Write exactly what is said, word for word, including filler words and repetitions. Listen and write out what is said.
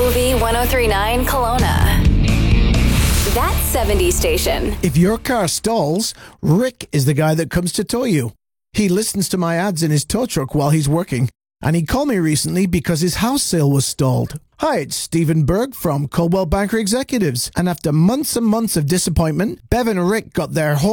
O V one oh three point nine Kelowna. That seventies station. If your car stalls, Rick is the guy that comes to tow you. He listens to my ads in his tow truck while he's working, and he called me recently because his house sale was stalled. Hi, it's Stephen Berg from Coldwell Banker Executives, and after months and months of disappointment, Bev and Rick got their home